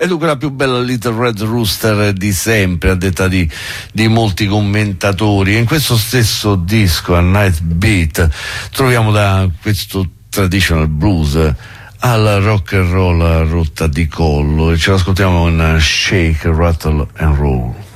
E dunque la più bella Little Red Rooster di sempre, a detta di molti commentatori. E in questo stesso disco, a Night Beat, troviamo da questo traditional blues al rock and roll a rotta di collo, e ce l'ascoltiamo in Shake, Rattle and Roll.